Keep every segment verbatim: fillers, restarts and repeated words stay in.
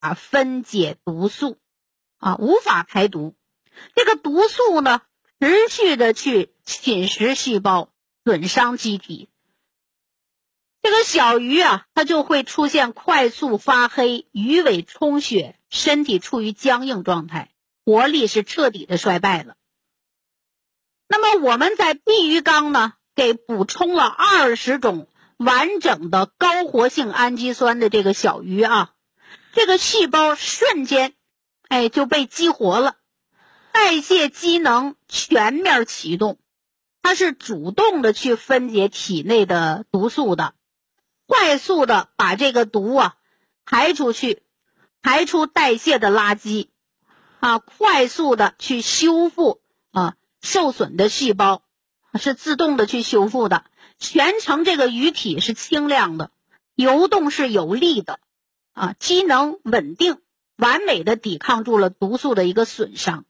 法分解毒素啊，无法排毒。这个毒素呢，持续的去侵蚀细胞，损伤机体。这个小鱼啊，它就会出现快速发黑、鱼尾充血，身体处于僵硬状态，活力是彻底的衰败了。那么我们在碧鱼缸呢，给补充了二十种完整的高活性氨基酸的这个小鱼啊，这个细胞瞬间哎就被激活了，代谢机能全面启动，它是主动的去分解体内的毒素的，快速的把这个毒啊排出去，排出代谢的垃圾啊，快速的去修复啊受损的细胞，是自动的去修复的。全程这个鱼体是清亮的，游动是有力的啊，机能稳定，完美的抵抗住了毒素的一个损伤。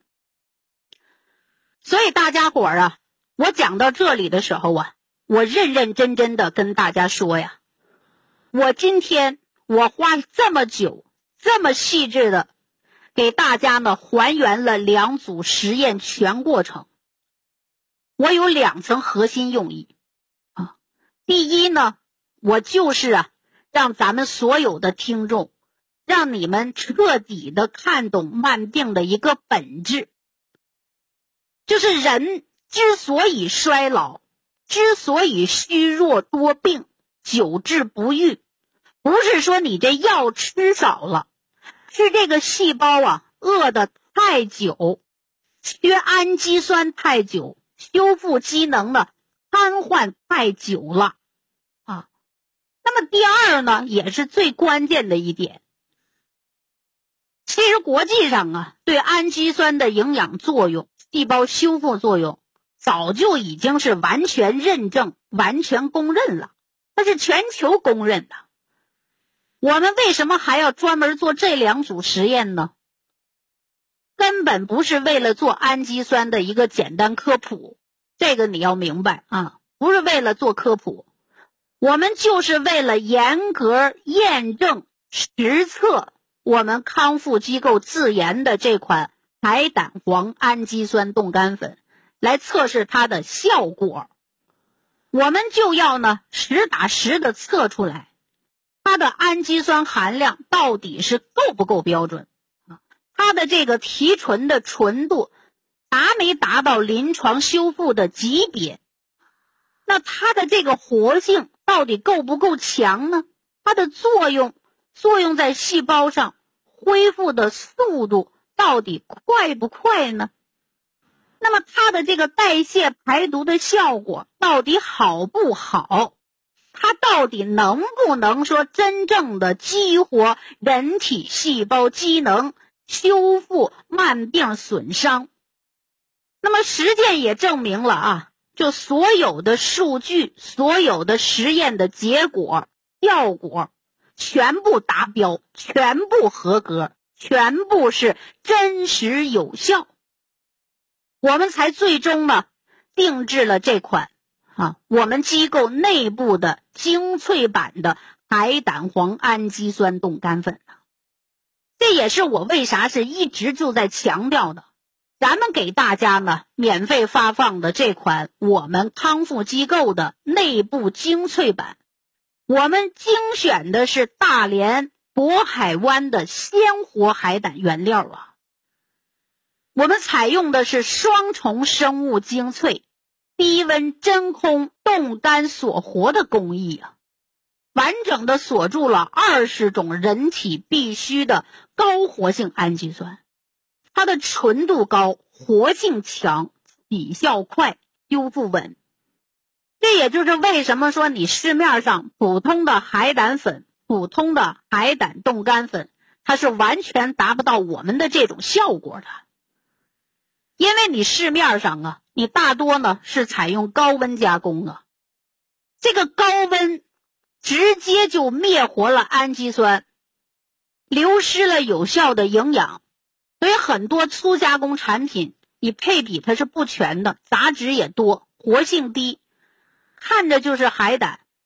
所以大家伙儿啊，我讲到这里的时候啊，我认认真真的跟大家说呀，我今天我花这么久这么细致的给大家呢还原了两组实验全过程。我有两层核心用意啊，第一呢，我就是啊让咱们所有的听众，让你们彻底的看懂慢病的一个本质，就是人之所以衰老，之所以虚弱多病，久治不愈，不是说你这药吃少了，是这个细胞啊饿得太久，缺氨基酸太久，修复机能呢瘫痪太久了啊。那么第二呢，也是最关键的一点，其实国际上啊对氨基酸的营养作用、细胞修复作用早就已经是完全认证、完全公认了，它是全球公认的。我们为什么还要专门做这两组实验呢？根本不是为了做氨基酸的一个简单科普，这个你要明白啊，不是为了做科普，我们就是为了严格验证实测我们康复机构自研的这款海胆黄氨基酸冻干粉，来测试它的效果。我们就要呢实打实的测出来它的氨基酸含量到底是够不够标准，它的这个提纯的纯度达没达到临床修复的级别，那它的这个活性到底够不够强呢？它的作用作用在细胞上恢复的速度到底快不快呢？那么它的这个代谢排毒的效果到底好不好？它到底能不能说真正的激活人体细胞机能，修复慢病损伤？那么实践也证明了啊，就所有的数据、所有的实验的结果、效果全部达标，全部合格，全部是真实有效。我们才最终呢定制了这款啊我们机构内部的精粹版的海胆黄氨基酸冻干粉。这也是我为啥是一直就在强调的，咱们给大家呢免费发放的这款我们康复机构的内部精粹版，我们精选的是大连渤海湾的鲜活海胆原料啊，我们采用的是双重生物精粹低温真空冻干锁活的工艺啊，完整的锁住了二十种人体必需的高活性氨基酸，它的纯度高，活性强，起效快，修复稳。这也就是为什么说你市面上普通的海胆粉、普通的海胆冻干粉，它是完全达不到我们的这种效果的。因为你市面上啊，你大多呢是采用高温加工啊，这个高温直接就灭活了氨基酸，流失了有效的营养，所以很多粗加工产品你配比它是不全的，杂质也多，活性低，看着就是海胆，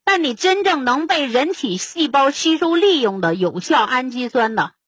但你真正能被人体细胞吸收利用的有效氨基酸呢，